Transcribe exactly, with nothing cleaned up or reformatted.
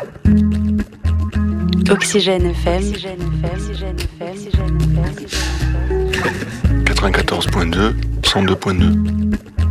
Oxygène F M. Oxygène F M. Oxygène F M. Oxygène F M. quatre-vingt-quatorze point deux, cent deux point deux.